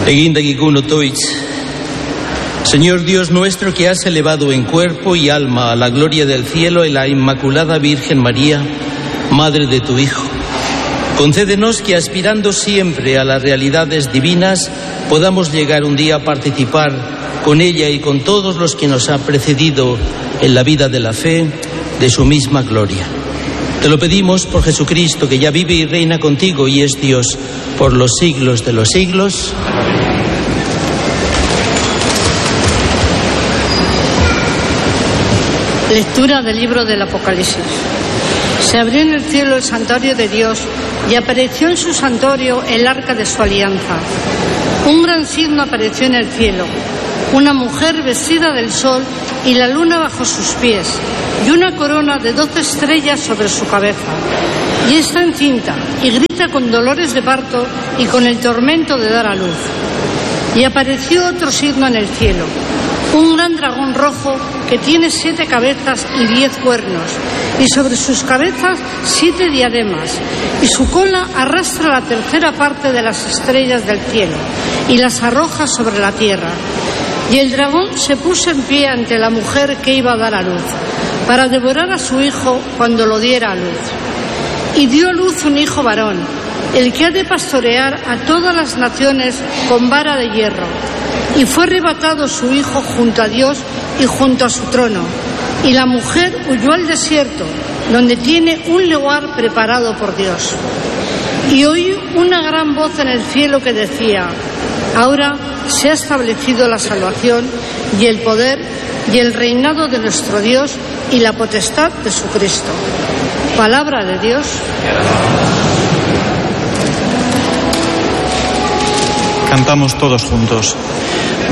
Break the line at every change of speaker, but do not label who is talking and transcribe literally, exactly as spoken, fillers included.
Egindagigun otoitz. Señor Dios nuestro, que has elevado en cuerpo y alma a la gloria del cielo en la Inmaculada Virgen María, Madre de tu Hijo, concédenos que, aspirando siempre a las realidades divinas, podamos llegar un día a participar con ella y con todos los que nos han precedido en la vida de la fe de su misma gloria. Te lo pedimos por Jesucristo, que ya vive y reina contigo y es Dios por los siglos de los siglos.
Lectura del libro del Apocalipsis. Se abrió en el cielo el santuario de Dios y apareció en su santuario el arca de su alianza. Un gran signo apareció en el cielo, una mujer vestida del sol y la luna bajo sus pies, y una corona de doce estrellas sobre su cabeza. Y está encinta y grita con dolores de parto y con el tormento de dar a luz. Y apareció otro signo en el cielo, un gran dragón rojo que tiene siete cabezas y diez cuernos, y sobre sus cabezas siete diademas, y su cola arrastra la tercera parte de las estrellas del cielo, y las arroja sobre la tierra. Y el dragón se puso en pie ante la mujer que iba a dar a luz, para devorar a su hijo cuando lo diera a luz. Y dio a luz un hijo varón, el que ha de pastorear a todas las naciones con vara de hierro. Y fue arrebatado su hijo junto a Dios y junto a su trono. Y la mujer huyó al desierto, donde tiene un lugar preparado por Dios. Y oí una gran voz en el cielo que decía: ahora se ha establecido la salvación y el poder y el reinado de nuestro Dios y la potestad de su Cristo. Palabra de Dios.
Cantamos todos juntos.